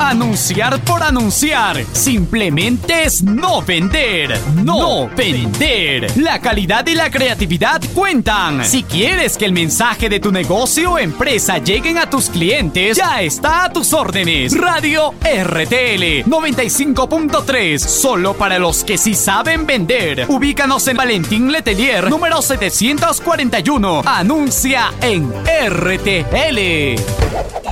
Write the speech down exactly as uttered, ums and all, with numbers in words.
Anunciar por anunciar simplemente es no vender. No vender. La calidad y la creatividad cuentan. Si quieres que el mensaje de tu negocio o empresa lleguen a tus clientes, ya está a tus órdenes. Radio R T L noventa y cinco punto tres, solo para los que sí saben vender. Ubícanos en Valentín Letelier, número setecientos cuarenta y uno. Anuncia en R T L.